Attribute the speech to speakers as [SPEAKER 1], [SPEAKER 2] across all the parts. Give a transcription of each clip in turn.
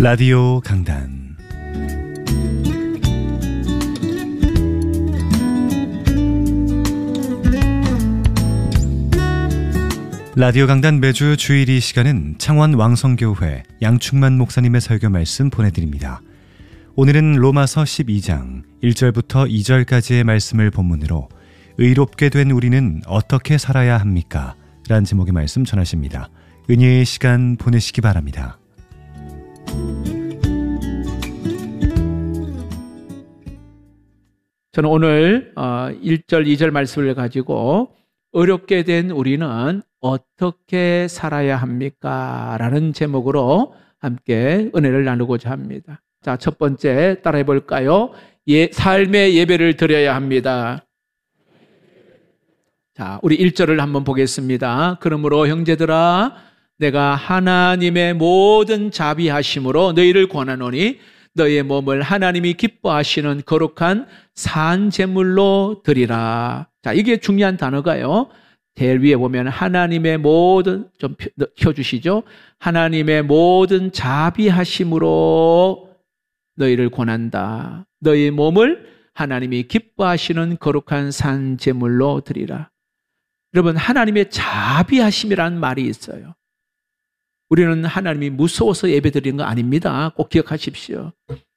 [SPEAKER 1] 라디오 강단 라디오 강단 매주 주일 이 시간은 창원 왕성교회 양충만 목사님의 설교 말씀 보내드립니다. 오늘은 로마서 12장 1절부터 2절까지의 말씀을 본문으로 의롭게 된 우리는 어떻게 살아야 합니까? 라는 제목의 말씀 전하십니다. 은혜의 시간 보내시기 바랍니다.
[SPEAKER 2] 저는 오늘 1절, 2절 말씀을 가지고 의롭게 된 우리는 어떻게 살아야 합니까? 라는 제목으로 함께 은혜를 나누고자 합니다. 자, 첫 번째 따라해 볼까요? 삶의 예배를 드려야 합니다. 자, 우리 1절을 한번 보겠습니다. 그러므로 형제들아, 내가 하나님의 모든 자비하심으로 너희를 권하노니 너희의 몸을 하나님이 기뻐하시는 거룩한 산 제물로 드리라. 자, 이게 중요한 단어가요. 대 위에 보면 하나님의 모든, 좀 펴주시죠. 하나님의 모든 자비하심으로 너희를 권한다. 너희 몸을 하나님이 기뻐하시는 거룩한 산 제물로 드리라. 여러분, 하나님의 자비하심이라는 말이 있어요. 우리는 하나님이 무서워서 예배드리는 거 아닙니다. 꼭 기억하십시오.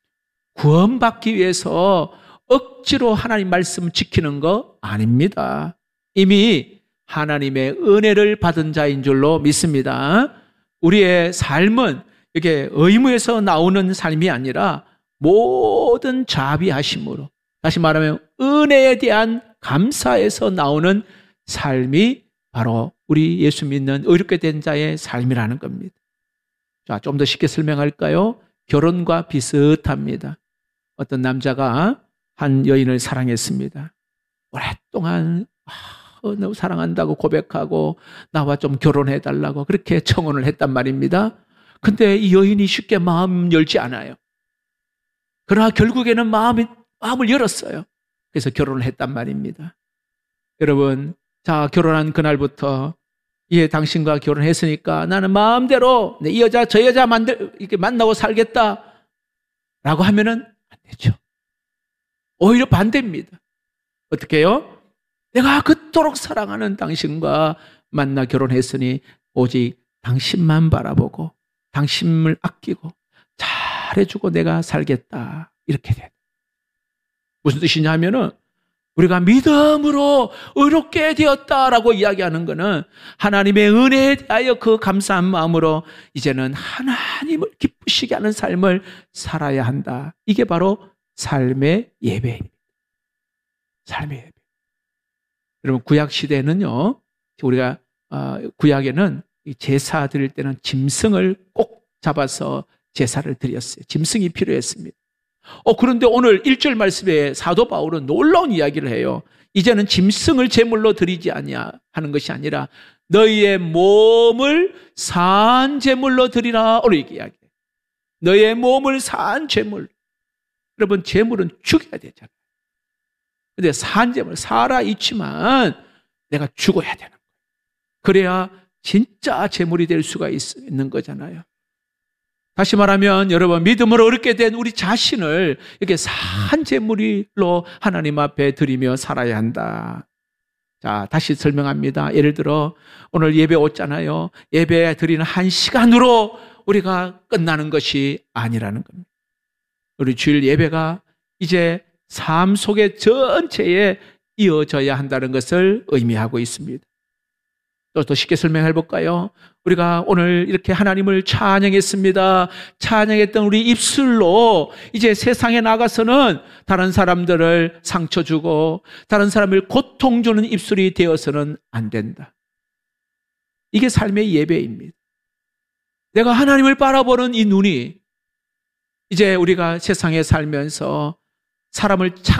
[SPEAKER 2] 구원받기 위해서 억지로 하나님 말씀 지키는 거 아닙니다. 이미 하나님의 은혜를 받은 자인 줄로 믿습니다. 우리의 삶은 이게 의무에서 나오는 삶이 아니라 모든 자비하심으로, 다시 말하면 은혜에 대한 감사에서 나오는 삶이 바로 우리 예수 믿는 의롭게 된 자의 삶이라는 겁니다. 자, 좀 더 쉽게 설명할까요? 결혼과 비슷합니다. 어떤 남자가 한 여인을 사랑했습니다. 오랫동안 너무 사랑한다고 고백하고 나와 좀 결혼해달라고 그렇게 청혼을 했단 말입니다. 근데 이 여인이 쉽게 마음 열지 않아요. 그러나 결국에는 마음을 열었어요. 그래서 결혼을 했단 말입니다. 여러분, 자, 결혼한 그날부터 당신과 결혼했으니까 나는 마음대로 이 여자 저 여자 이렇게 만나고 살겠다 라고 하면은 안 되죠. 오히려 반대입니다. 어떻게 해요? 내가 그토록 사랑하는 당신과 만나 결혼했으니 오직 당신만 바라보고 당신을 아끼고 잘해주고 내가 살겠다. 이렇게 돼. 무슨 뜻이냐 하면은 우리가 믿음으로 의롭게 되었다라고 이야기하는 것은 하나님의 은혜에 대하여 그 감사한 마음으로 이제는 하나님을 기쁘시게 하는 삶을 살아야 한다. 이게 바로 삶의 예배입니다. 삶의 예배. 여러분, 구약 시대는요, 우리가 구약에는 제사 드릴 때는 짐승을 꼭 잡아서 제사를 드렸어요. 짐승이 필요했습니다. 그런데 오늘 1절 말씀에 사도 바울은 놀라운 이야기를 해요. 이제는 짐승을 제물로 드리지 아니하 하는 것이 아니라 너희의 몸을 산 제물로 드리라. 오늘 이렇게 이야기해요. 너희의 몸을 산 제물. 여러분, 제물은 죽여야 되잖아요. 근데 산 제물, 살아있지만 내가 죽어야 되는 거예요. 그래야 진짜 제물이 될 수가 있는 거잖아요. 다시 말하면 여러분, 믿음으로 얻게 된 우리 자신을 이렇게 산 제물로 하나님 앞에 드리며 살아야 한다. 자, 다시 설명합니다. 예를 들어 오늘 예배 왔잖아요. 예배 드리는 1시간으로 우리가 끝나는 것이 아니라는 겁니다. 우리 주일 예배가 이제 삶 속의 전체에 이어져야 한다는 것을 의미하고 있습니다. 또 쉽게 설명해 볼까요? 우리가 오늘 이렇게 하나님을 찬양했습니다. 찬양했던 우리 입술로 이제 세상에 나가서는 다른 사람들을 상처 주고 다른 사람을 고통 주는 입술이 되어서는 안 된다. 이게 삶의 예배입니다. 내가 하나님을 바라보는 이 눈이 이제 우리가 세상에 살면서 사람을